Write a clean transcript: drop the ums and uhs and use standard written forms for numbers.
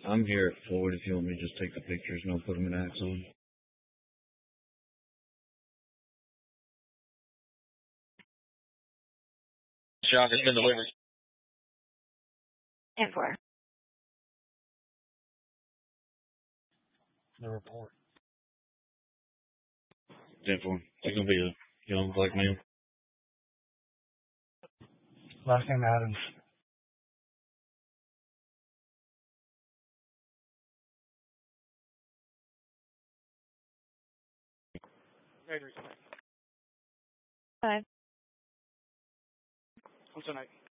I'm here at Floyd if you want me to just take the pictures and I'll put them in Axon. Shock has been delivered. 10-4. The report. 10-4. It's going to be a young black male. Last name Adams. Five. What's the night?